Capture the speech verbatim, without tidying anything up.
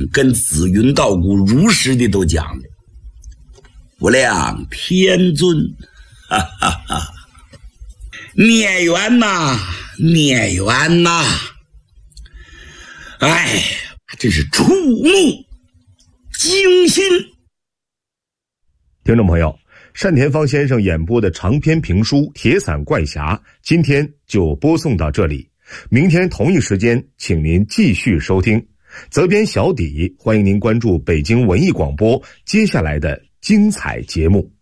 跟紫云道姑如实的都讲了。不量天尊，哈哈哈，孽缘呐，孽缘呐！哎，真是触目惊心。 听众朋友，单田芳先生演播的长篇评书《铁伞怪侠》今天就播送到这里，明天同一时间请您继续收听。责编小底，欢迎您关注北京文艺广播接下来的精彩节目。